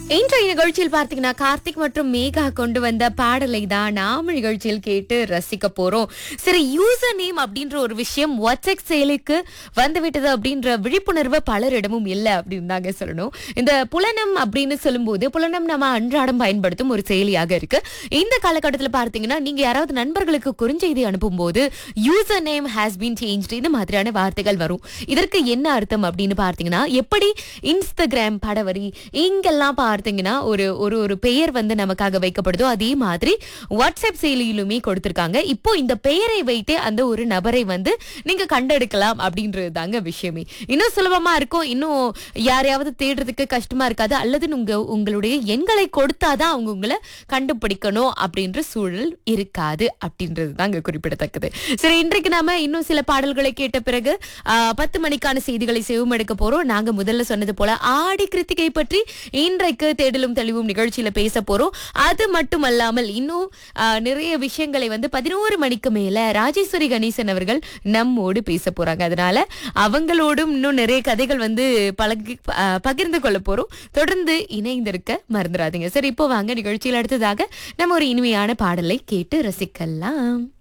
இன்றைய நிகழ்ச்சியில் பார்த்தீங்கன்னா கார்த்திக் மற்றும் மேகா கொண்டு வந்த பாடலை தான் நாம நிகழ்ச்சியில் கேட்டு ரசிக்க போறோம். சரி, யூசர் நேம் அப்படின்ற ஒரு விஷயம் வாட்ஸ்அப் செயலிக்கு வந்துவிட்டது அப்படின்ற விழிப்புணர்வு பலரிடமும் இல்லை அப்படின்னு தாங்க சொல்லணும். இந்த புலனம் அப்படின்னு சொல்லும்போது புலனம் நம்ம அன்றாடம் பயன்படுத்தும் ஒரு செயலியாக இருக்கு. இந்த காலகட்டத்தில் பார்த்தீங்கன்னா நீங்க யாராவது நண்பர்களுக்கு குறுஞ்செய்தி அனுப்பும் போது user name has been changed இந்த மாதிரியான வார்த்தைகள் வரும். இதற்கு என்ன அர்த்தம் அப்படின்னு பார்த்தீங்கன்னா, எப்படி இன்ஸ்டாகிராம் படவரி இங்கெல்லாம் பார்த்தீங்கன்னா ஒரு பெயர் வந்து நமக்காக வைக்கப்படுதோ அதே மாதிரி வாட்ஸ்அப் செயலியிலுமே கொடுத்திருக்காங்க. இப்போ இந்த பெயரை வைத்தே அந்த ஒரு நபரை வந்து நீங்க கண்டெடுக்கலாம் அப்படின்றது தாங்க விஷயமே. இன்னும் சுலபமா இருக்கும், இன்னும் யாரையாவது தேடுறதுக்கு கஷ்டமா இருக்காது. அல்லது உங்களுடைய எண்களை கொடுத்தாதான் அவங்க உங்களை கண்டுபிடிக்கணும் அப்படின்ற சூழல் இருக்காது அப்படின்றது தாங்க குறிப்பிடத்தக்கது. சரி, இன்றைக்கு நாம இன்னும் சில பாடல்களை கேட்ட பிறகு 10 மணிக்கான செய்திகளை செவமெடுக்க போறோம். நாங்க முதல்ல சொன்னது போல ஆடி கிருத்திகை பற்றி இன்றைக்கு தேடலும் தெளிவும் நிகழ்ச்சியில பேச போறோம். அது மட்டுமல்லாமல் இன்னும் நிறைய விஷயங்களை வந்து 11 மணிக்கு மேல ராஜேஸ்வரி கணேசன் அவர்கள் நம்மோடு பேச போறாங்க. அதனால அவங்களோடும் இன்னும் நிறைய கதைகள் வந்து பகிர்ந்து கொள்ள போறோம். தொடர்ந்து இணைந்திருக்க மறந்துடாதீங்க. சரி, இப்போ வாங்க நிகழ்ச்சியில் அடுத்ததாக நம்ம ஒரு இனிமையான பாடலை கேட்டு ரசிக்கலாம்.